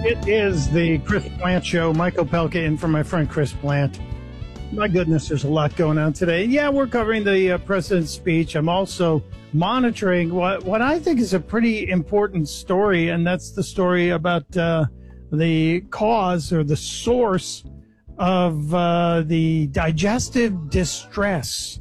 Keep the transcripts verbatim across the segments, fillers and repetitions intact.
It is the Chris Plant Show. Michael Pelka in for my friend Chris Plant. My goodness, there's a lot going on today. Yeah, we're covering the uh, president's speech. I'm also monitoring what, what I think is a pretty important story, and that's the story about uh, the cause or the source of uh, the digestive distress,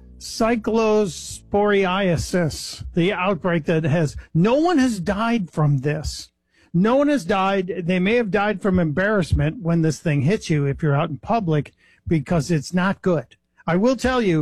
cyclosporiasis, the outbreak that has, no one has died from this. No one has died. They may have died from embarrassment when this thing hits you if you're out in public, because it's not good. I will tell you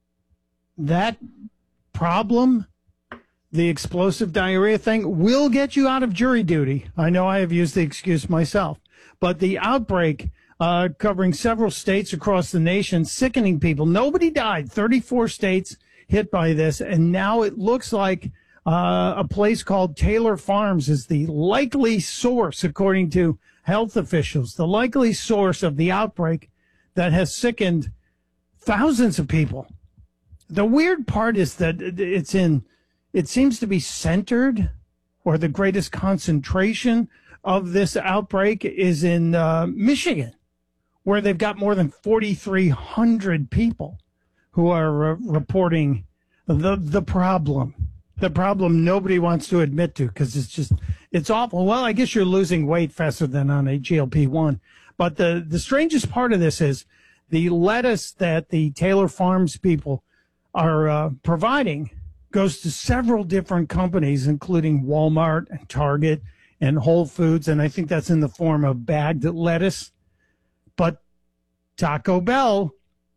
that problem, the explosive diarrhea thing, will get you out of jury duty. I know I have used the excuse myself, but the outbreak uh, covering several states across the nation, sickening people. Nobody died. thirty-four states hit by this, and now it looks like Uh, a place called Taylor Farms is the likely source, according to health officials, the likely source of the outbreak that has sickened thousands of people. The weird part is that it's in, it seems to be centered, or the greatest concentration of this outbreak is in uh, Michigan, where they've got more than forty-three hundred people who are uh, reporting the the problem. The problem nobody wants to admit to, because it's just, it's awful. Well, I guess you're losing weight faster than on a G L P one. But the, the strangest part of this is the lettuce that the Taylor Farms people are uh, providing goes to several different companies, including Walmart and Target and Whole Foods. And I think that's in the form of bagged lettuce. But Taco Bell,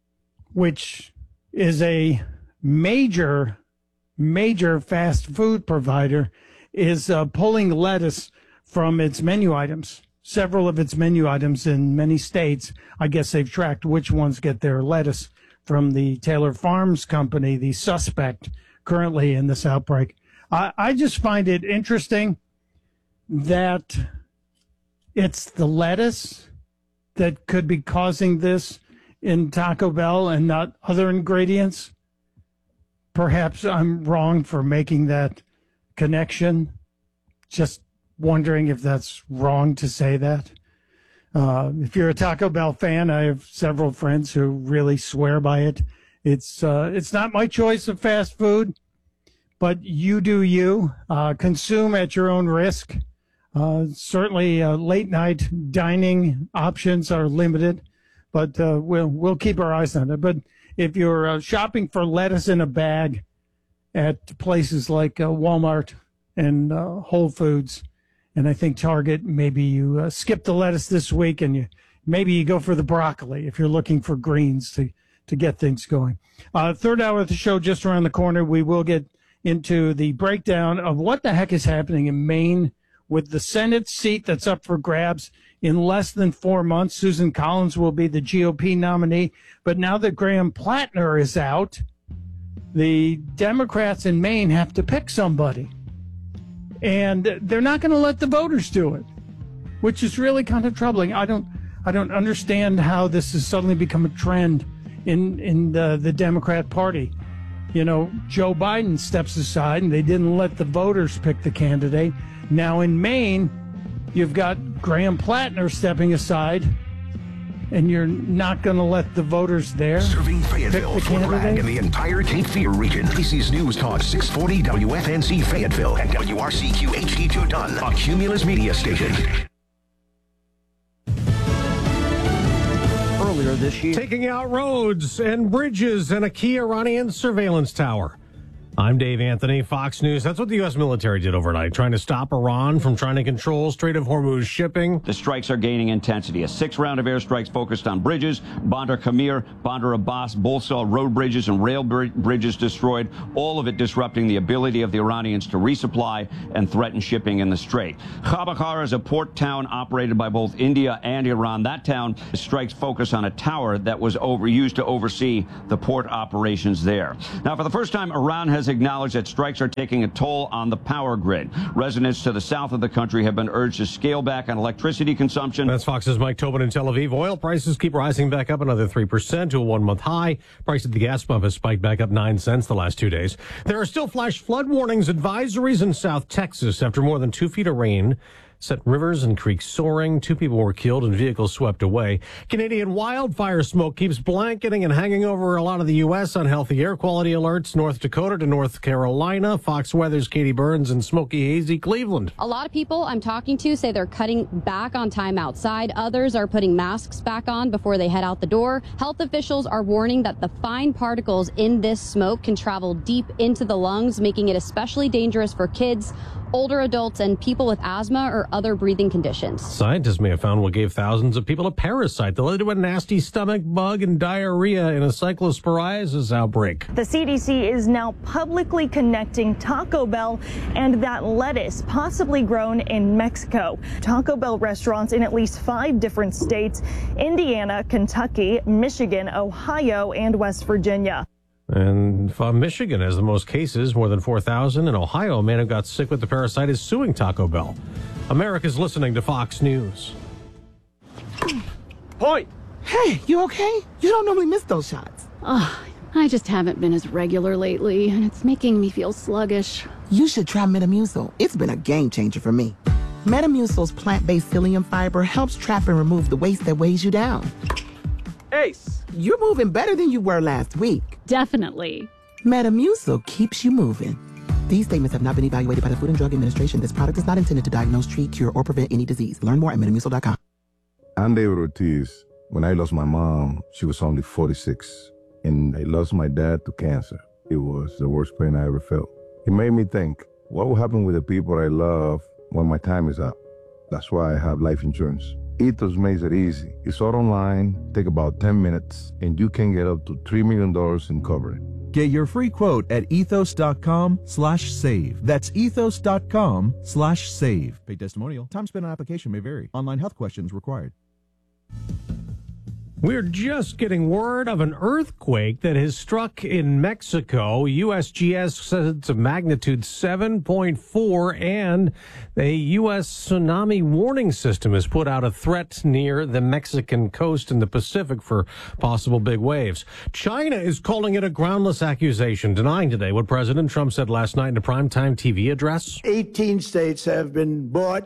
which is a major major fast food provider, is uh, pulling lettuce from its menu items. Several of its menu items in many states, I guess they've tracked which ones get their lettuce from the Taylor Farms company, the suspect currently in this outbreak. I, I just find it interesting that it's the lettuce that could be causing this in Taco Bell and not other ingredients. Perhaps I'm wrong for making that connection. Just wondering if that's wrong to say that. Uh, if you're a Taco Bell fan, I have several friends who really swear by it. It's uh, it's not my choice of fast food, but you do you. Uh, consume at your own risk. Uh, certainly, uh, late night dining options are limited, but uh, we'll we'll keep our eyes on it. But if you're uh, shopping for lettuce in a bag at places like uh, Walmart and uh, Whole Foods, and I think Target, maybe you uh, skip the lettuce this week and you maybe you go for the broccoli if you're looking for greens to, to get things going. Uh, third hour of the show just around the corner. We will get into the breakdown of what the heck is happening in Maine with the Senate seat that's up for grabs in less than four months. Susan Collins will be the G O P nominee. But now that Graham Plattner is out, the Democrats in Maine have to pick somebody. And they're not going to let the voters do it, which is really kind of troubling. I don't I don't understand how this has suddenly become a trend in, in the, the Democrat Party. You know, Joe Biden steps aside and they didn't let the voters pick the candidate. Now in Maine, you've got Graham Plattner stepping aside, and you're not going to let the voters there serving Fayetteville, Fort Bragg, and the entire Cape Fear region. This is News Talk six forty W F N C Fayetteville and W R C Q H D two Dunn, a Cumulus media station. Earlier this year, taking out roads and bridges and a key Iranian surveillance tower. I'm Dave Anthony, Fox News. That's what the U S military did overnight, trying to stop Iran from trying to control Strait of Hormuz shipping. The strikes are gaining intensity. A sixth round of airstrikes focused on bridges. Bandar Kamir, Bandar Abbas, both saw road bridges and rail br- bridges destroyed, all of it disrupting the ability of the Iranians to resupply and threaten shipping in the strait. Khabakar is a port town operated by both India and Iran. That town, the strikes focus on a tower that was over, used to oversee the port operations there. Now, for the first time, Iran has acknowledged that strikes are taking a toll on the power grid. Residents to the south of the country have been urged to scale back on electricity consumption. That's Fox's Mike Tobin in Tel Aviv. Oil prices keep rising back up another three percent to a one-month high. Price at the gas pump has spiked back up nine cents the last two days. There are still flash flood warnings, advisories in South Texas after more than two feet of rain Set rivers and creeks soaring. Two people were killed and vehicles swept away. Canadian wildfire smoke keeps blanketing and hanging over a lot of the U S. Unhealthy air quality alerts. North Dakota to North Carolina. Fox Weather's Katie Burns in smoky, hazy Cleveland. A lot of people I'm talking to say they're cutting back on time outside. Others are putting masks back on before they head out the door. Health officials are warning that the fine particles in this smoke can travel deep into the lungs, making it especially dangerous for kids, older adults, and people with asthma or other breathing conditions. Scientists may have found what gave thousands of people a parasite that led to a nasty stomach bug and diarrhea in a cyclosporiasis outbreak. The C D C is now publicly connecting Taco Bell and that lettuce possibly grown in Mexico. Taco Bell restaurants in at least five different states: Indiana, Kentucky, Michigan, Ohio, and West Virginia. And uh, Michigan has the most cases, more than four thousand. In Ohio, a man who got sick with the parasite is suing Taco Bell. America's listening to Fox News. Point! Hey, you okay? You don't normally miss those shots. Oh, I just haven't been as regular lately, and it's making me feel sluggish. You should try Metamucil. It's been a game changer for me. Metamucil's plant-based psyllium fiber helps trap and remove the waste that weighs you down. Ace! You're moving better than you were last week. Definitely. Metamucil keeps you moving. These statements have not been evaluated by the Food and Drug Administration. This product is not intended to diagnose, treat, cure, or prevent any disease. Learn more at metamucil dot com. I'm David Ortiz. When I lost my mom, she was only forty-six. And I lost my dad to cancer. It was the worst pain I ever felt. It made me think, what will happen with the people I love when my time is up? That's why I have life insurance. Ethos makes it easy. It's all online, take about ten minutes, and you can get up to three million dollars in coverage. Get your free quote at ethos.com slash save. That's ethos.com slash save. Paid testimonial. Time spent on application may vary. Online health questions required. We're just getting word of an earthquake that has struck in Mexico. U S G S says it's a magnitude seven point four, and the U S tsunami warning system has put out a threat near the Mexican coast in the Pacific for possible big waves. China is calling it a groundless accusation, denying today what President Trump said last night in a primetime T V address. eighteen states have been bought,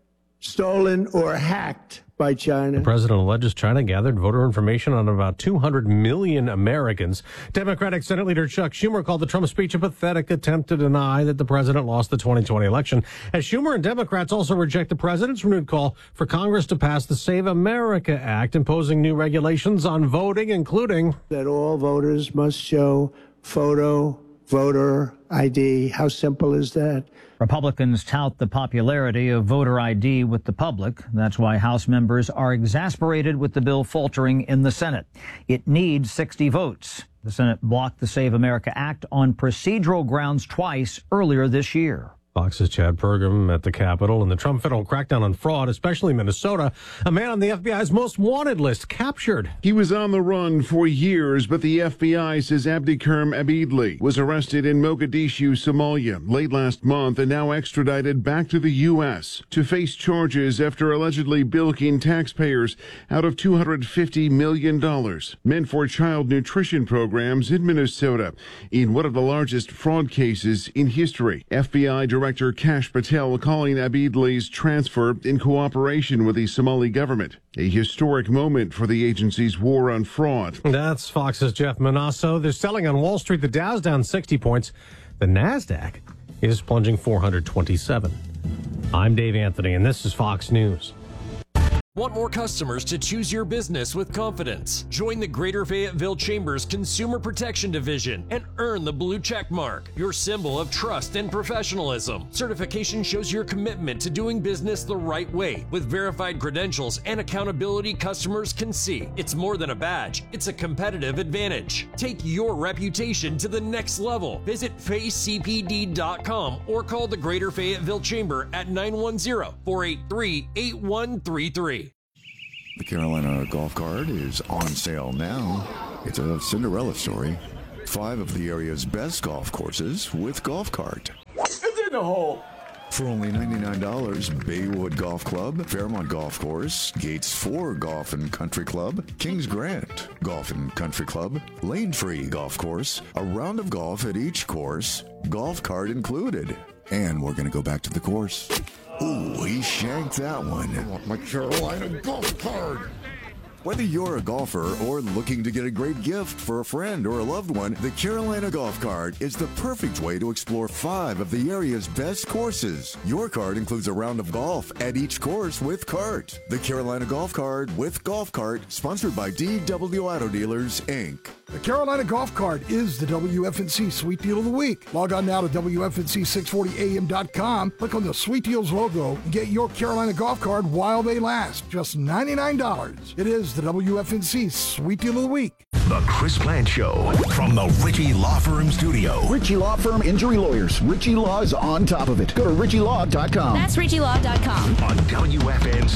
stolen, or hacked by China. The president alleges China gathered voter information on about two hundred million Americans. Democratic Senate Leader Chuck Schumer called the Trump speech a pathetic attempt to deny that the president lost the twenty twenty election, as Schumer and Democrats also reject the president's renewed call for Congress to pass the Save America Act, imposing new regulations on voting, including that all voters must show photo voter I D. How simple is that? Republicans tout the popularity of voter I D with the public. That's why House members are exasperated with the bill faltering in the Senate. It needs sixty votes. The Senate blocked the Save America Act on procedural grounds twice earlier this year. Fox's Chad Pergam at the Capitol, and the Trump federal crackdown on fraud, especially Minnesota. A man on the F B I's most wanted list captured. He was on the run for years, but the F B I says Abdikerm Abidli was arrested in Mogadishu, Somalia, late last month and now extradited back to the U S to face charges after allegedly bilking taxpayers out of two hundred fifty million dollars meant for child nutrition programs in Minnesota in one of the largest fraud cases in history. F B I Director Director Kash Patel calling Abidli's transfer in cooperation with the Somali government a historic moment for the agency's war on fraud. That's Fox's Jeff Manasso. They're selling on Wall Street. The Dow's down sixty points. The NASDAQ is plunging four hundred twenty-seven. I'm Dave Anthony, and this is Fox News. Want more customers to choose your business with confidence? Join the Greater Fayetteville Chamber's Consumer Protection Division and earn the blue check mark, your symbol of trust and professionalism. Certification shows your commitment to doing business the right way with verified credentials and accountability customers can see. It's more than a badge, it's a competitive advantage. Take your reputation to the next level. Visit Fay C P D dot com or call the Greater Fayetteville Chamber at nine one zero, four eight three, eight one three three. The Carolina Golf Cart is on sale now. It's a Cinderella story. Five of the area's best golf courses with Golf Cart. It's in the hole. For only ninety-nine dollars, Baywood Golf Club, Fairmont Golf Course, Gates four Golf and Country Club, Kings Grant Golf and Country Club, Lane Free Golf Course, a round of golf at each course, Golf Cart included. And we're going to go back to the course. Ooh, he shanked that one. I want my Carolina golf card. Whether you're a golfer or looking to get a great gift for a friend or a loved one, the Carolina Golf Card is the perfect way to explore five of the area's best courses. Your card includes a round of golf at each course with cart. The Carolina Golf Card with Golf Cart, sponsored by D W Auto Dealers, Incorporated. The Carolina Golf Cart is the W F N C Sweet Deal of the Week. Log on now to W F N C six forty A M dot com, click on the Sweet Deals logo, and get your Carolina Golf Card while they last. Just ninety-nine dollars. It is the W F N C Sweet Deal of the Week. The Chris Plant Show from the Ritchie Law Firm studio. Ritchie Law Firm Injury Lawyers. Ritchie Law is on top of it. Go to Ritchie Law dot com. That's Ritchie Law dot com. On W F N C.